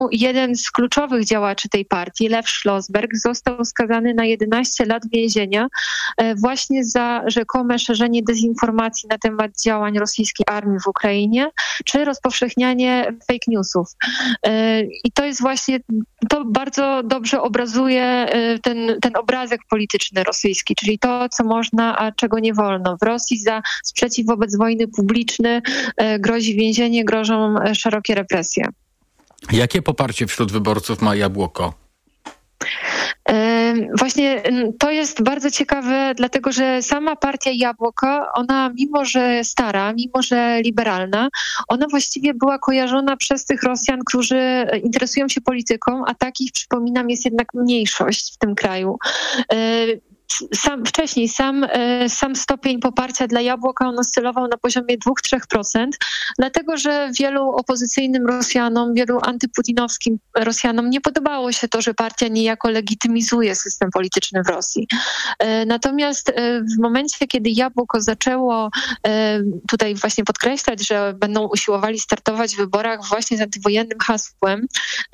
jeden z kluczowych działaczy tej partii, Lew Schlossberg, został skazany na 11 lat więzienia właśnie za rzekome szerzenie dezinformacji na temat działań rosyjskiej armii w Ukrainie, czy rozpowszechnianie fake newsów. I to jest właśnie, to bardzo dobrze obrazuje ten obrazek polityczny rosyjski, czyli to, co można, a czego nie wolno. W Rosji za sprzeciw wobec wojny publiczny grozi więzienie, grożą szerokie represje. Jakie poparcie wśród wyborców ma Jabłoko? Właśnie to jest bardzo ciekawe, dlatego że sama partia Jabłoko, ona mimo, że stara, mimo, że liberalna, ona właściwie była kojarzona przez tych Rosjan, którzy interesują się polityką, a takich, przypominam, jest jednak mniejszość w tym kraju. Sam stopień poparcia dla Jabłoka on oscylował na poziomie 2-3%, dlatego że wielu opozycyjnym Rosjanom, wielu antyputinowskim Rosjanom nie podobało się to, że partia niejako legitymizuje system polityczny w Rosji. Natomiast w momencie, kiedy Jabłoko zaczęło tutaj właśnie podkreślać, że będą usiłowali startować w wyborach właśnie z antywojennym hasłem,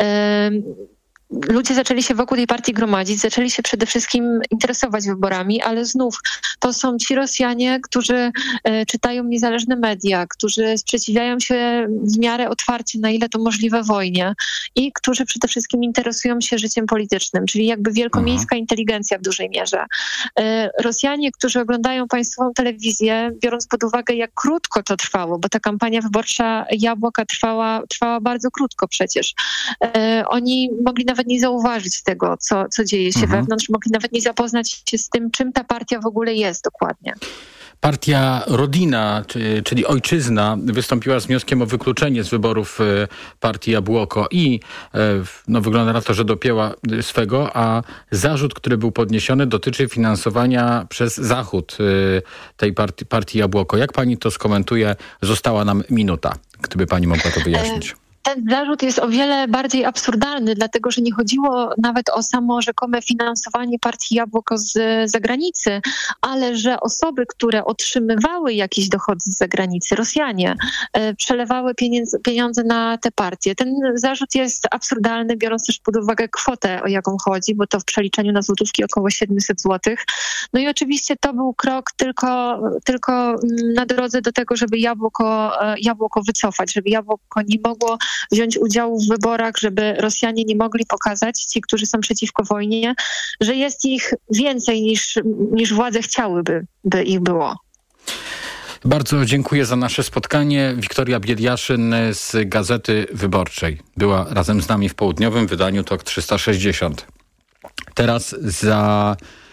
ludzie zaczęli się wokół tej partii gromadzić, zaczęli się przede wszystkim interesować wyborami, ale znów to są ci Rosjanie, którzy czytają niezależne media, którzy sprzeciwiają się w miarę otwarcie, na ile to możliwe, wojnie i którzy przede wszystkim interesują się życiem politycznym, czyli jakby wielkomiejska inteligencja w dużej mierze. Rosjanie, którzy oglądają państwową telewizję, biorąc pod uwagę, jak krótko to trwało, bo ta kampania wyborcza Jabłoka trwała bardzo krótko przecież. Oni mogli nawet nie zauważyć tego, co dzieje się wewnątrz, mogli nawet nie zapoznać się z tym, czym ta partia w ogóle jest dokładnie. Partia Rodina, czyli Ojczyzna, wystąpiła z wnioskiem o wykluczenie z wyborów partii Jabłoko i wygląda na to, że dopięła swego, a zarzut, który był podniesiony, dotyczy finansowania przez Zachód tej partii Jabłoko. Jak pani to skomentuje? Została nam minuta, gdyby pani mogła to wyjaśnić. Ten zarzut jest o wiele bardziej absurdalny, dlatego że nie chodziło nawet o samo rzekome finansowanie partii Jabłoko z zagranicy, ale że osoby, które otrzymywały jakieś dochody z zagranicy, Rosjanie, przelewały pieniądze na te partie. Ten zarzut jest absurdalny, biorąc też pod uwagę kwotę, o jaką chodzi, bo to w przeliczeniu na złotówki około 700 zł. No i oczywiście to był krok tylko na drodze do tego, żeby Jabłoko wycofać, żeby Jabłoko nie mogło wziąć udziału w wyborach, żeby Rosjanie nie mogli pokazać, ci, którzy są przeciwko wojnie, że jest ich więcej niż władze chciałyby, by ich było. Bardzo dziękuję za nasze spotkanie. Wiktoria Biediaszyn z Gazety Wyborczej była razem z nami w południowym wydaniu TOK 360. Teraz za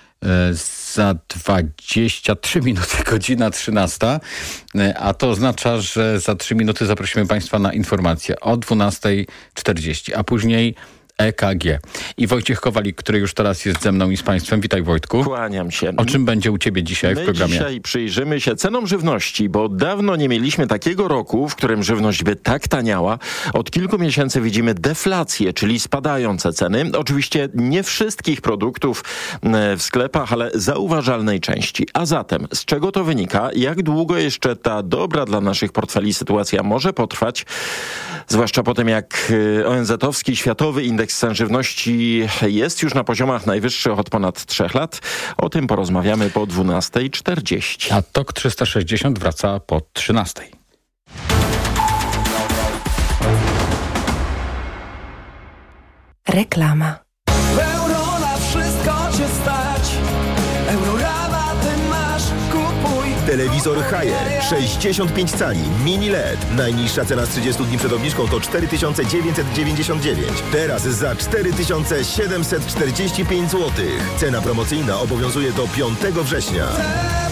23 minuty, godzina 13, a to oznacza, że za 3 minuty zaprosimy Państwa na informacje o 12:40, a później EKG. I Wojciech Kowalik, który już teraz jest ze mną i z Państwem. Witaj, Wojtku. Kłaniam się. O czym będzie u Ciebie dzisiaj w programie? Dzisiaj przyjrzymy się cenom żywności, bo dawno nie mieliśmy takiego roku, w którym żywność by tak taniała. Od kilku miesięcy widzimy deflację, czyli spadające ceny. Oczywiście nie wszystkich produktów w sklepach, ale zauważalnej części. A zatem, z czego to wynika? Jak długo jeszcze ta dobra dla naszych portfeli sytuacja może potrwać? Zwłaszcza po tym, jak ONZ-owski Światowy Indeks Cen Żywności jest już na poziomach najwyższych od ponad 3 lat. O tym porozmawiamy po 12:40. A TOK 360 wraca po 13:00. Reklama. Euro na wszystko cię stać. Eurorabaty masz, kupuj. Telewizor Haier 65 cali, mini LED. Najniższa cena z 30 dni przed obniżką to 4999. Teraz za 4745 zł. Cena promocyjna obowiązuje do 5 września.